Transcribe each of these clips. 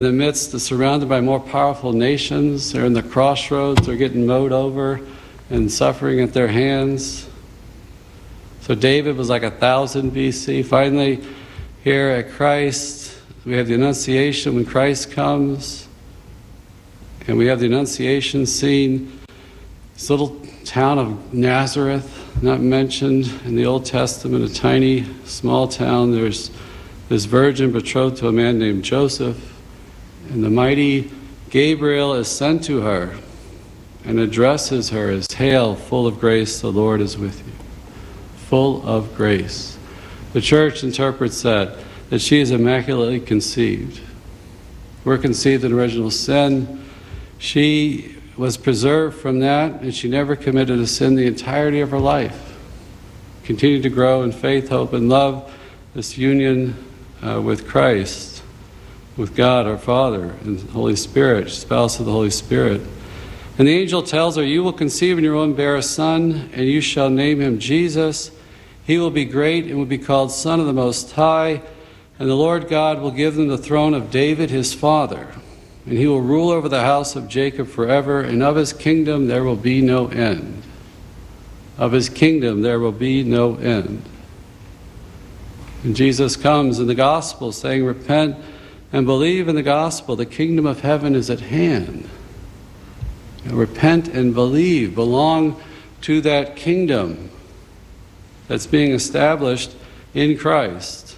in the midst, surrounded by more powerful nations. They're in the crossroads, they're getting mowed over and suffering at their hands. So David was like 1000 BC. Finally, here at Christ, we have the Annunciation when Christ comes. And we have the Annunciation scene. This little town of Nazareth, not mentioned in the Old Testament, a tiny, small town. There's this virgin betrothed to a man named Joseph. And the mighty Gabriel is sent to her and addresses her as, "Hail, full of grace, the Lord is with you." Full of grace. The Church interprets that she is immaculately conceived. We're conceived in original sin. She was preserved from that, and she never committed a sin the entirety of her life. Continued to grow in faith, hope, and love, this union with Christ, with God our Father and the Holy Spirit, spouse of the Holy Spirit. And the angel tells her, "You will conceive in your womb, bear a son, and you shall name him Jesus. He will be great and will be called Son of the Most High, and the Lord God will give him the throne of David his father. And he will rule over the house of Jacob forever, and of his kingdom there will be no end." Of his kingdom there will be no end. And Jesus comes in the gospel saying, "Repent and believe in the gospel. The kingdom of heaven is at hand." Repent and believe, belong to that kingdom that's being established in Christ.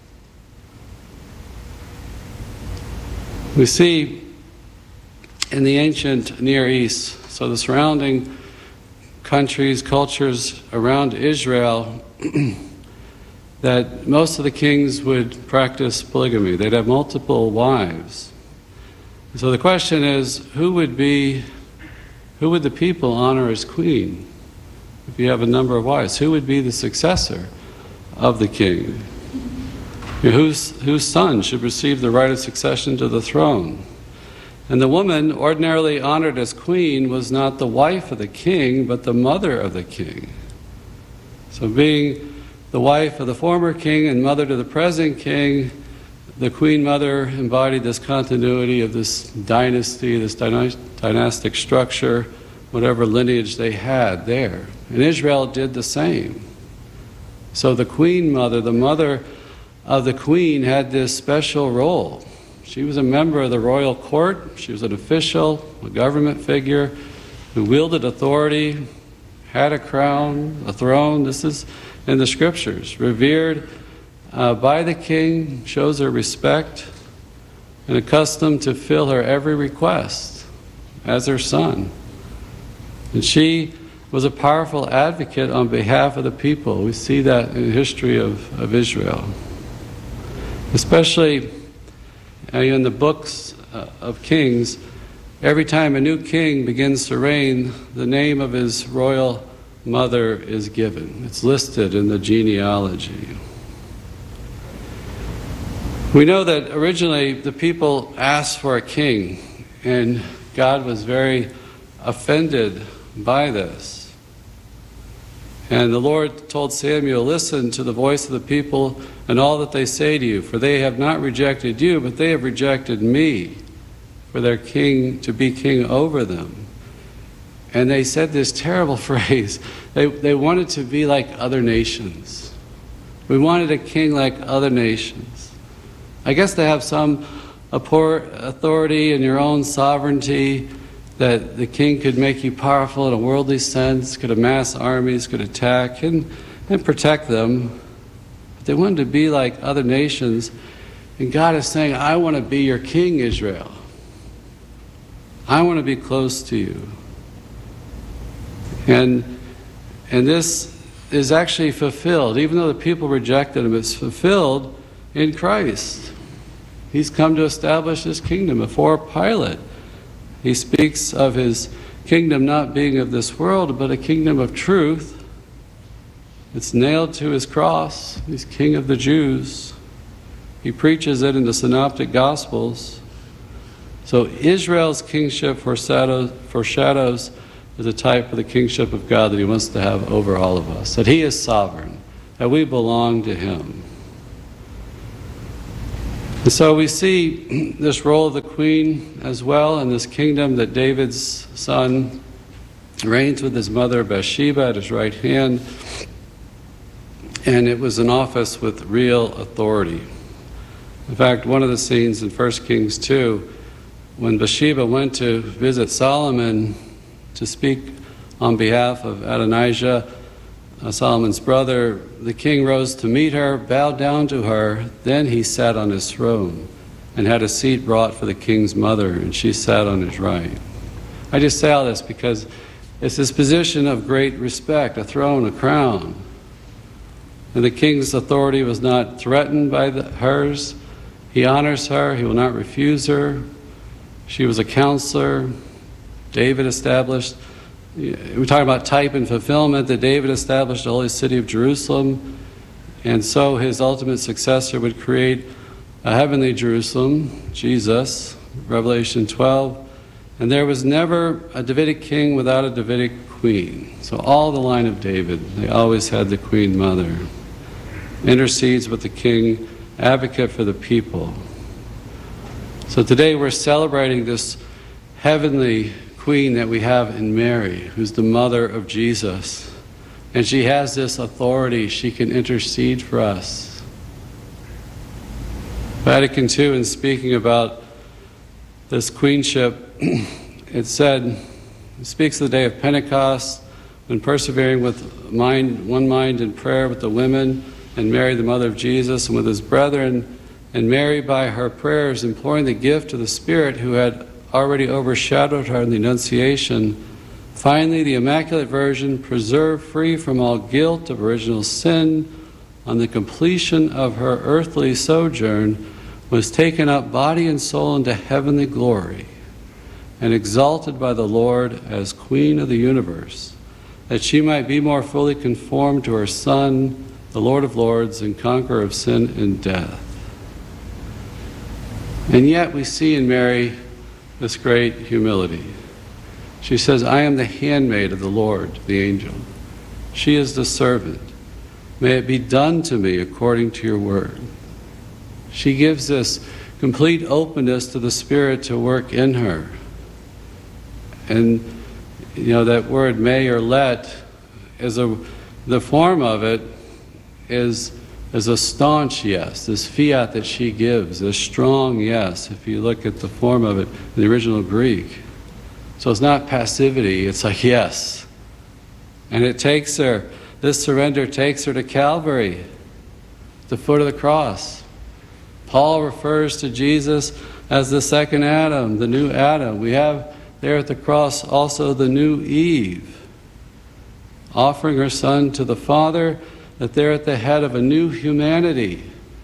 We see in the ancient Near East, so the surrounding countries, cultures around Israel, that most of the kings would practice polygamy. They'd have multiple wives. So the question is, who would the people honor as queen? If you have a number of wives, who would be the successor of the king? Whose son should receive the right of succession to the throne? And the woman ordinarily honored as queen was not the wife of the king, but the mother of the king. So being the wife of the former king and mother to the present king, the queen mother embodied this continuity of this dynasty, this dynastic structure, whatever lineage they had there. And Israel did the same. So the queen mother, the mother of the queen, had this special role. She was a member of the royal court. She was an official, a government figure who wielded authority, had a crown, a throne. This is in the scriptures. Revered by the king, shows her respect, and accustomed to fill her every request as her son. And she was a powerful advocate on behalf of the people. We see that in the history of Israel. Especially in the books of Kings, every time a new king begins to reign, the name of his royal mother is given. It's listed in the genealogy. We know that originally the people asked for a king, and God was very offended by this. And the Lord told Samuel, "Listen to the voice of the people and all that they say to you, for they have not rejected you, but they have rejected me for their king to be king over them." And they said this terrible phrase. They wanted to be like other nations. We wanted a king like other nations. I guess to have some authority in your own sovereignty, that the king could make you powerful in a worldly sense, could amass armies, could attack and protect them. But they wanted to be like other nations. And God is saying, "I want to be your king, Israel. I want to be close to you." And this is actually fulfilled. Even though the people rejected him, it's fulfilled in Christ. He's come to establish his kingdom. Before Pilate, he speaks of his kingdom not being of this world, but a kingdom of truth. It's nailed to his cross. He's King of the Jews. He preaches it in the Synoptic Gospels. So Israel's kingship foreshadows as a type of the kingship of God that he wants to have over all of us, that he is sovereign, that we belong to him. And so we see this role of the queen as well in this kingdom, that David's son reigns with his mother Bathsheba at his right hand, and it was an office with real authority. In fact, one of the scenes in 1 Kings 2, when Bathsheba went to visit Solomon to speak on behalf of Adonijah, Solomon's brother, the king rose to meet her, bowed down to her, then he sat on his throne and had a seat brought for the king's mother, and she sat on his right. I just say all this because it's this position of great respect, a throne, a crown. And the king's authority was not threatened by hers. He honors her, he will not refuse her. She was a counselor. David established, we talk about type and fulfillment, that David established the holy city of Jerusalem, and so his ultimate successor would create a heavenly Jerusalem, Jesus, Revelation 12, and there was never a Davidic king without a Davidic queen. So all the line of David, they always had the queen mother. Intercedes with the king, advocate for the people. So today we're celebrating this heavenly queen that we have in Mary, who's the mother of Jesus. And she has this authority. She can intercede for us. Vatican II, in speaking about this queenship, it said, it speaks of the day of Pentecost, when persevering with one mind in prayer with the women, and Mary, the mother of Jesus, and with his brethren, and Mary, by her prayers, imploring the gift of the Spirit who had already overshadowed her in the Annunciation. Finally, the Immaculate Virgin, preserved free from all guilt of original sin, on the completion of her earthly sojourn, was taken up body and soul into heavenly glory, and exalted by the Lord as Queen of the universe, that she might be more fully conformed to her Son, the Lord of Lords and conqueror of sin and death. And yet we see in Mary this great humility. She says, I am the handmaid of the Lord, the angel. She is the servant. May it be done to me according to your word. She gives this complete openness to the Spirit to work in her. And that word may or let, the form of it is a staunch yes, this fiat that she gives, a strong yes, if you look at the form of it in the original Greek. So it's not passivity, it's like yes. And it takes her, this surrender takes her to Calvary, the foot of the cross. Paul refers to Jesus as the second Adam, the new Adam. We have there at the cross also the new Eve, offering her Son to the Father, that they're at the head of a new humanity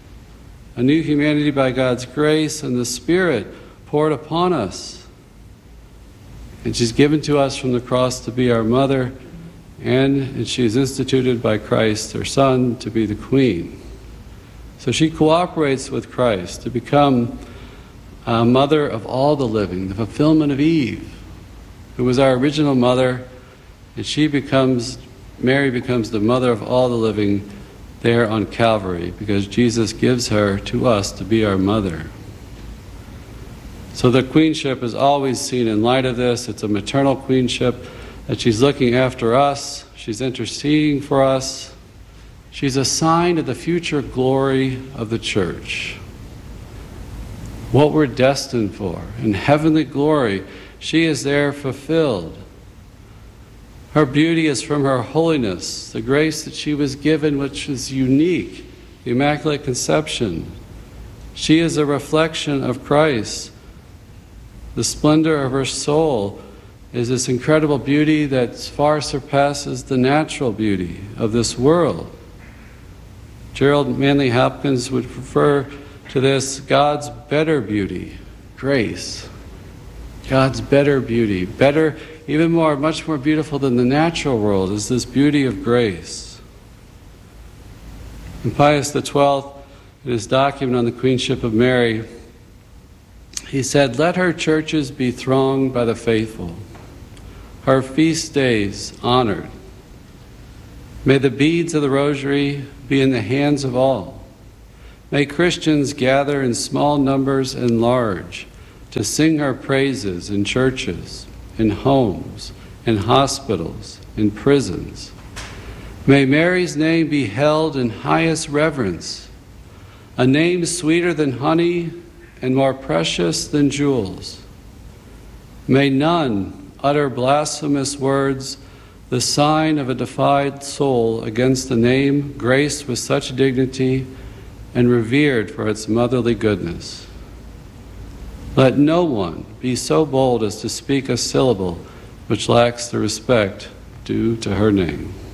by God's grace and the Spirit poured upon us. And she's given to us from the cross to be our mother, and she's instituted by Christ, her Son, to be the Queen. So she cooperates with Christ to become a mother of all the living, the fulfillment of Eve, who was our original mother, and Mary becomes the mother of all the living there on Calvary, because Jesus gives her to us to be our mother. So the queenship is always seen in light of this. It's a maternal queenship, that she's looking after us, she's interceding for us. She's a sign of the future glory of the church. What we're destined for, in heavenly glory, she is there fulfilled. Her beauty is from her holiness, the grace that she was given, which is unique, the Immaculate Conception. She is a reflection of Christ. The splendor of her soul is this incredible beauty that far surpasses the natural beauty of this world. Gerald Manley Hopkins would refer to this God's better beauty, grace. God's better beauty, better, even more, much more beautiful than the natural world, is this beauty of grace. And Pius XII, in his document on the Queenship of Mary, he said, "Let her churches be thronged by the faithful, her feast days honored. May the beads of the rosary be in the hands of all. May Christians gather in small numbers and large to sing her praises in churches, in homes, in hospitals, in prisons. May Mary's name be held in highest reverence, a name sweeter than honey and more precious than jewels. May none utter blasphemous words, the sign of a defiled soul against the name graced with such dignity and revered for its motherly goodness. Let no one be so bold as to speak a syllable which lacks the respect due to her name.